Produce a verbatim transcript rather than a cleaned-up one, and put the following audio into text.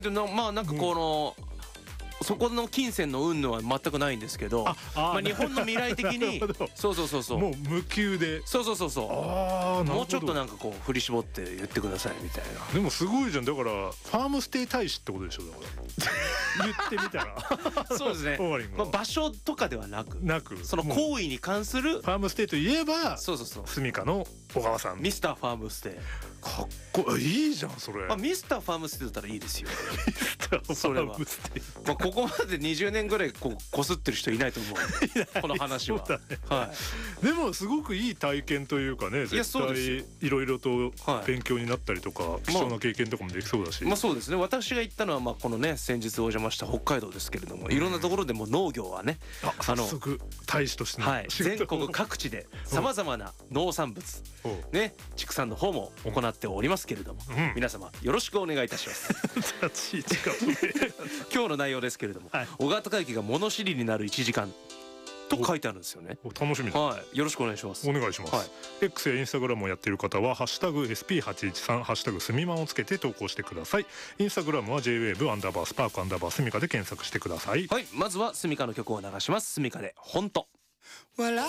でなまあなんかこの、うんそこの金銭の云々は全くないんですけど、ああまあ日本の未来的にそうそうそうそうもう無給でそうそうそうそうあもうちょっとなんかこう振り絞って言ってくださいみたいな。 でもすごいじゃん。だからファームステイ大使ってことでしょ。だから言ってみたらそうですね、まあ、場所とかではなくなくその行為に関するファームステイといえばそうそうそう住処の小川さんミスターファームステイかっこいいじゃんそれ、 まあ、ミスターファームステイだったらいいですよミスターファームステイまあ、ここまでにじゅうねんぐらいこうこすってる人いないと思うこの話は、 ねはい、 でもすごくいい体験というかね絶対いろいろと勉強になったりとか、はい、貴重な経験とかもできそうだし、 まあ、そうですね。私が行ったのはまあこのね先日お邪魔した北海道ですけれども、いろんなところでも農業はね、 うん、あ早速大使としての、 はい、全国各地でさまざまな農産物ね畜産の方も行っておりますけれども、うん、皆様よろしくお願いいたします今日の内容ですけれども、はい、小川隆之が物知りになるいちじかんと書いてあるんですよね。 楽しみだ、 はい、よろしくお願いします。 お願いします、はい、X やインスタグラムをやっている方はハッシュタグ エスピーはちいちさん ハッシュタグすみまんをつけて投稿してください。インスタグラムは ジェイウェーブ アンダーバースパークアンダーバースミカで検索してください。 はい、まずはスミカの曲を流します。スミカで本当。